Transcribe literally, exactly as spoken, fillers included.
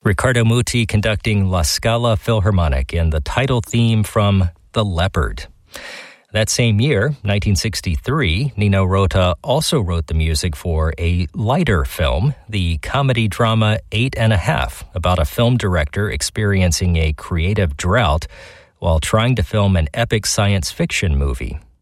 Riccardo Muti conducting La Scala Philharmonic and the title theme from The Leopard. That same year, nineteen sixty-three, Nino Rota also wrote the music for a lighter film, the comedy-drama Eight and a Half, about a film director experiencing a creative drought while trying to film an epic science fiction movie.